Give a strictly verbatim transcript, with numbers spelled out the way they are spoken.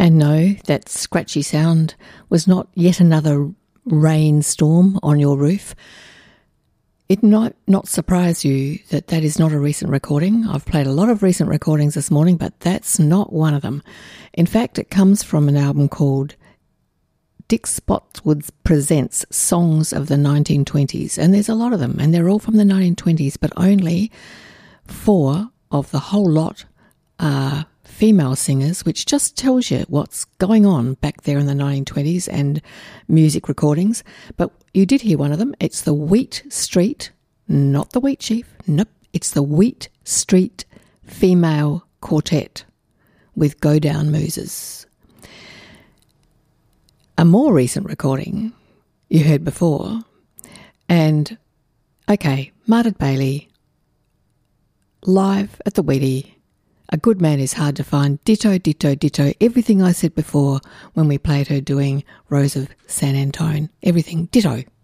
And no, that scratchy sound was not yet another rainstorm on your roof. It might not surprise you that that is not a recent recording. I've played a lot of recent recordings this morning, but that's not one of them. In fact, it comes from an album called Dick Spotswood Presents Songs of the nineteen twenties, and there's a lot of them, and they're all from the nineteen twenties, but only four of the whole lot are female singers, which just tells you what's going on back there in the nineteen twenties and music recordings. But you did hear one of them. It's the Wheat Street, not the Wheat Chief, nope, it's the Wheat Street Female Quartet with Go Down Mooses. A more recent recording you heard before, and okay, Margaret Bailey, live at the Wheatie. A good man is hard to find. Ditto, ditto, ditto. Everything I said before when we played her doing Rose of San Antone. Everything. Ditto.